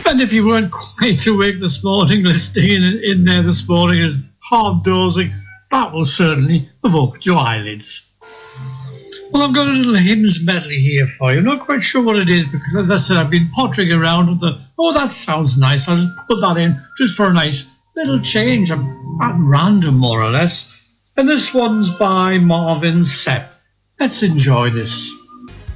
And if you weren't quite awake this morning, listening in there this morning as half dozing, that will certainly have opened your eyelids. Well, I've got a little hymns medley here for you. I'm not quite sure what it is because, as I said, I've been pottering around with that sounds nice. I'll just put that in just for a nice little change. I'm at random, more or less. And this one's by Marvin Sepp. Let's enjoy this.